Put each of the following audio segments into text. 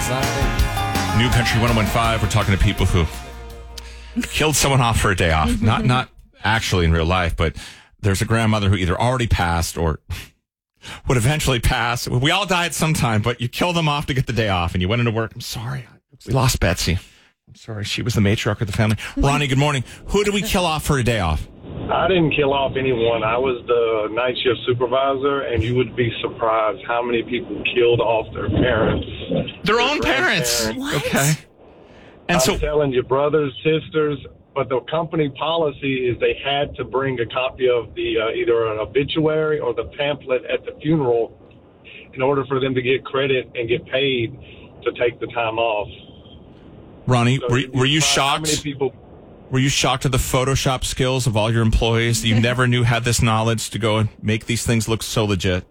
New Country 101.5. We're talking to people who killed someone off for a day off. Not actually in real life, but there's a grandmother who either already passed or would eventually pass. We all die at some time, but you kill them off to get the day off, and you went into work. I'm sorry. We lost Betsy. I'm sorry. She was the matriarch of the family. Ronnie, good morning. Who did we kill off for a day off? I didn't kill off anyone. I was the night shift supervisor, and you would be surprised how many people killed off their parents. Their own parents. What? Okay. And I'm so, telling you, brothers, sisters, but the company policy is they had to bring a copy of the either an obituary or the pamphlet at the funeral in order for them to get credit and get paid to take the time off. Ronnie, So were you how many shocked? people? Were you shocked at the Photoshop skills of all your employees that you never knew had this knowledge to go and make these things look so legit?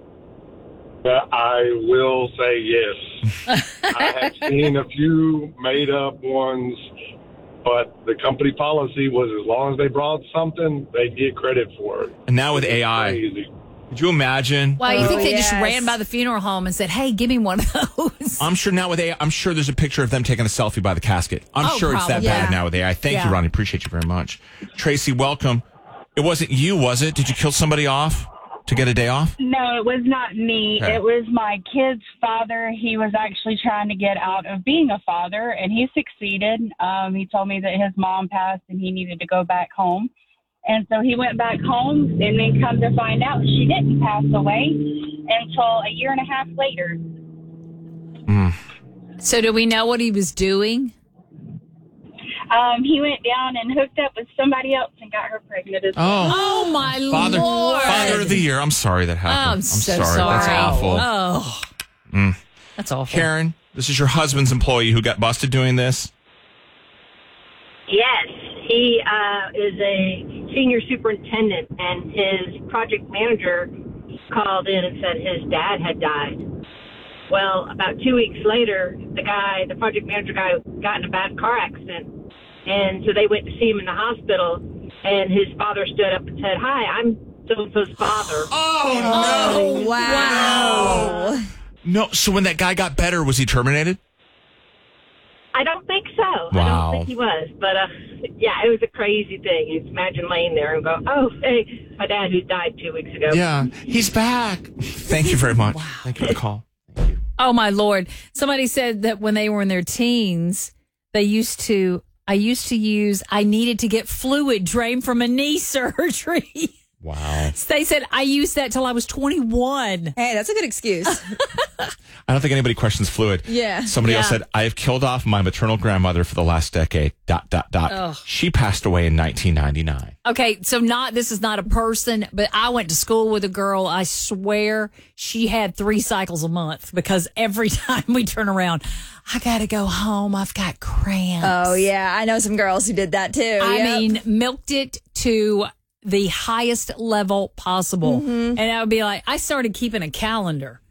I will say yes. I have seen a few made up ones, but the company policy was as long as they brought something, they'd get credit for it. And now with It's AI, crazy. could you imagine? Why, you think they just yes. ran by the funeral home and said, hey, give me one of those? I'm sure now with AI, I'm sure there's a picture of them taking a selfie by the casket. I'm Oh, sure it's that probably. bad Yeah. now with AI. Thank Yeah. you, Ronnie. Appreciate you very much. Tracy, welcome. It wasn't you, was it? Did you kill somebody off to get a day off? No, it was not me. Okay. It was my kid's father. He was actually trying to get out of being a father, and he succeeded. He told me that his mom passed and he needed to go back home. And so he went back home, and then come to find out she didn't pass away until a year and a half later. So do we know what he was doing? He went down and hooked up with somebody else and got her pregnant as well. Oh, my Father, Lord. Father of the Year. I'm sorry that happened. I'm so sorry. That's awful. Oh. That's awful. Karen, this is your husband's employee who got busted doing this. Yes, he is a senior superintendent, and his project manager called in and said his dad had died. Well, about 2 weeks later, the project manager guy, got in a bad car accident, and so they went to see him in the hospital, and his father stood up and said, "Hi, I'm so-and-so's father." Oh, no. Wow. No, so when that guy got better, was he terminated? I don't think so. I Wow. don't think he was. But, yeah, it was a crazy thing. You imagine laying there and go, oh, hey, my dad who died 2 weeks ago. Yeah, he's back. Thank you very much. Thank you for the call. Oh, my Lord. Somebody said that when they were in their teens, I used to use, I needed to get fluid drained from a knee surgery. Wow. They said I used that till I was 21. Hey, that's a good excuse. I don't think anybody questions fluid. Yeah. Somebody else Yeah. said, I have killed off my maternal grandmother for the last decade, ... Ugh. She passed away in 1999. Okay, so this is not a person, but I went to school with a girl. I swear she had 3 cycles a month because every time we turn around, I got to go home. I've got cramps. Oh, yeah. I know some girls who did that, too. I Yep. mean, milked it to the highest level possible. And I would be like, I started keeping a calendar.